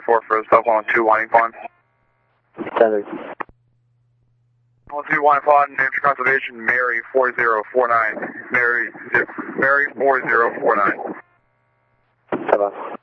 134 for a cell phone 2 Whining Pond. Standard. 2 Whining Pond, name for conservation, Mary 4049. Mary 4049. 7.